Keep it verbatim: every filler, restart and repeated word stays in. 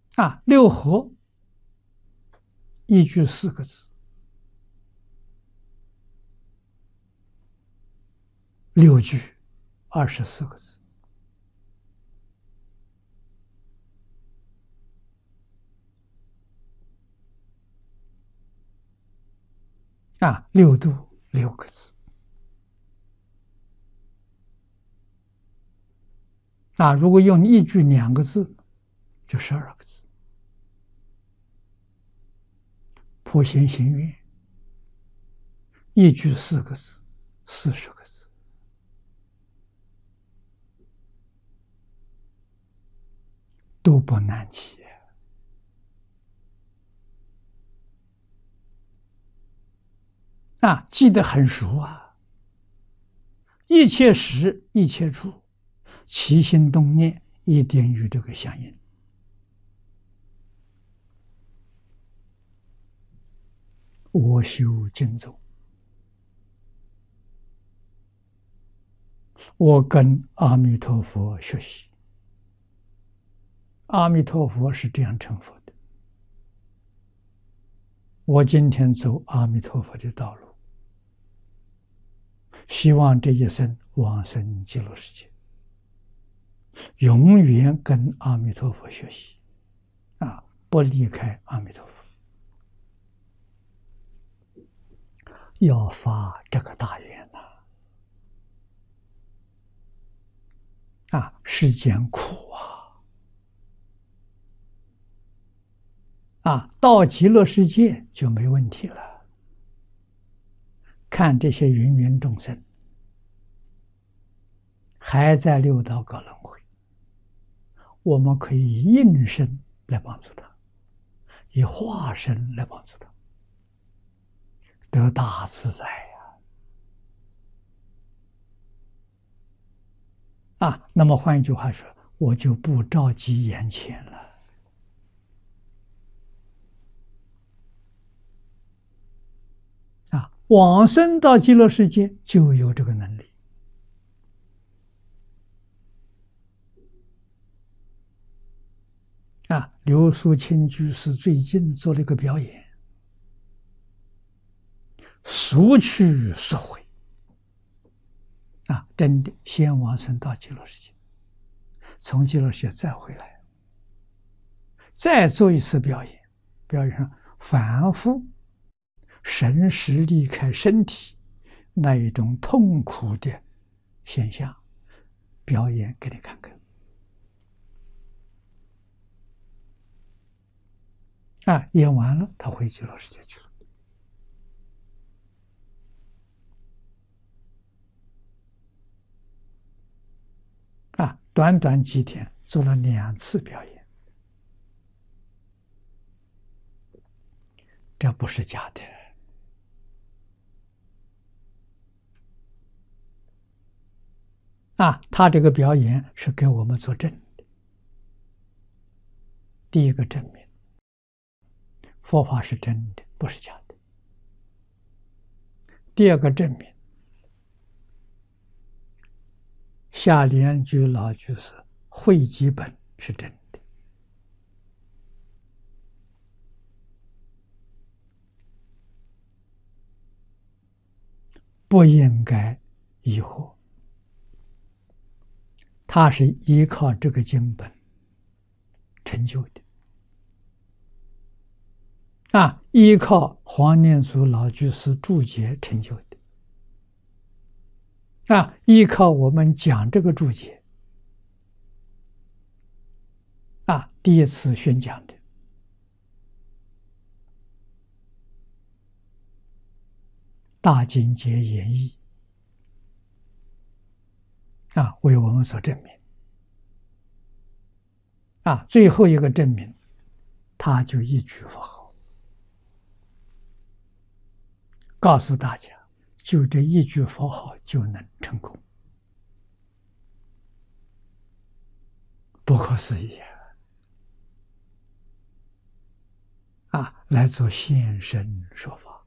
啊，六合一句四个字，六句二十四个字。啊，六度六个字。啊，如果用一句两个字，就十二个字。普贤行愿，一句四个字，四十个字。都不难记。啊，记得很熟啊！一切时，一切处，起心动念一定与这个相应。我修净宗，我跟阿弥陀佛学习。阿弥陀佛是这样成佛的。我今天走阿弥陀佛的道路，希望这一生往生极乐世界，永远跟阿弥陀佛学习，啊，不离开阿弥陀佛。要发这个大愿呐！啊，世间苦啊！啊，到极乐世界就没问题了。看这些芸芸众生，还在六道各轮回，我们可以应身来帮助他，以化身来帮助他，得大自在呀！啊，那么换一句话说，我就不着急眼前了。啊，往生到极乐世界就有这个能力。啊，刘素清居士最近做了一个表演，速去速回。啊，真的先往生到极乐世界，从极乐世界再回来，再做一次表演，表演上反复神识离开身体那一种痛苦的现象，表演给你看看。啊，演完了，他回极乐世界去了。啊，短短几天做了两次表演，这不是假的。啊，他这个表演是给我们做证的。第一个证明，佛法是真的，不是假的。第二个证明，下莲居老居士汇集本是真的。不应该疑惑，他是依靠这个经本成就的。啊，依靠黄念祖老居士注解成就的。啊，依靠我们讲这个注解，啊，第一次宣讲的大经解演义，啊，为我们所证明。啊，最后一个证明，他就一句佛号，告诉大家，就这一句佛号就能成功，不可思议啊！啊，来做现身说法。